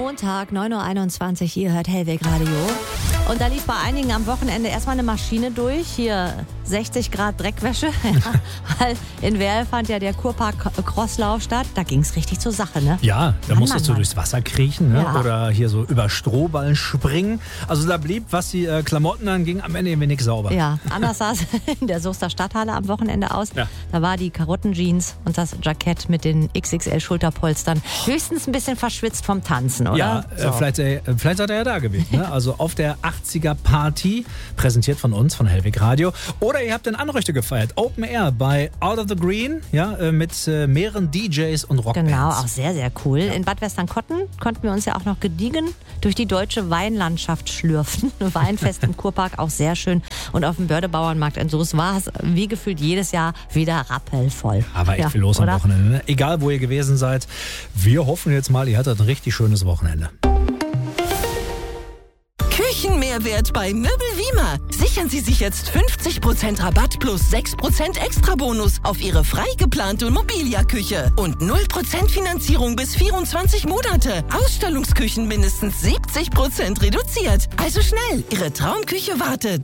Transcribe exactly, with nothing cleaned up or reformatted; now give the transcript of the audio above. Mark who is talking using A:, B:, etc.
A: Montag, neun Uhr einundzwanzig, ihr hört Hellweg Radio. Und da lief bei einigen am Wochenende erstmal eine Maschine durch. Hier sechzig Grad Dreckwäsche. Ja, weil in Werl fand ja der Kurpark Crosslauf statt. Da ging es richtig zur Sache, ne?
B: Ja, da
A: Mann,
B: musstest
A: Mann,
B: du
A: Mann.
B: durchs Wasser kriechen, ne?
A: Ja.
B: Oder hier so über Strohballen springen. Also da blieb, was die äh, Klamotten anging, am Ende ein wenig sauber.
A: Ja, anders sah es in der Soester Stadthalle am Wochenende aus.
B: Ja.
A: Da war die Karottenjeans und das Jackett mit den X X L-Schulterpolstern höchstens ein bisschen verschwitzt vom Tanzen, oder?
B: Ja,
A: So.
B: äh, vielleicht, äh, vielleicht seid ihr ja da gewesen. Ne? Also auf der achtziger Party, präsentiert von uns, von Hellweg Radio. Oder ihr habt den Anrüchte gefeiert. Open Air bei Out of the Green, ja, äh, mit äh, mehreren D Js und Rockbands.
A: Genau, auch sehr, sehr cool. In Bad Westernkotten konnten wir uns ja auch noch gediegen durch die deutsche Weinlandschaft schlürfen. Weinfest im Kurpark, auch sehr schön. Und auf dem Börde-Bauernmarkt in Soest war es wie gefühlt jedes Jahr wieder rappelvoll.
B: Aber echt
A: Ja,
B: viel los am
A: oder?
B: Wochenende. Ne? Egal, wo ihr gewesen seid. Wir hoffen jetzt mal, ihr hattet ein richtig schönes Wochenende.
C: Küchenmehrwert bei Möbel Wiemer. Sichern Sie sich jetzt fünfzig Prozent Rabatt plus sechs Prozent Extrabonus auf Ihre frei geplante Mobilia-Küche. Und null Prozent Finanzierung bis vierundzwanzig Monate. Ausstellungsküchen mindestens siebzig Prozent reduziert. Also schnell, Ihre Traumküche wartet.